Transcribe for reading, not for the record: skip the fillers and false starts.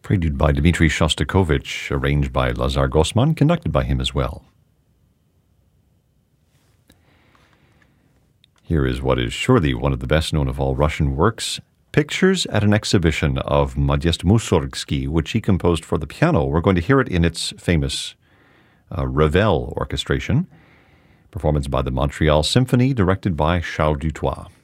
Prelude by Dmitri Shostakovich, arranged by Lazar Gosman, conducted by him as well. Here is what is surely one of the best-known of all Russian works, Pictures at an Exhibition of Modest Mussorgsky, which he composed for the piano. We're going to hear it in its famous Ravel orchestration, performance by the Montreal Symphony, directed by Charles Dutoit.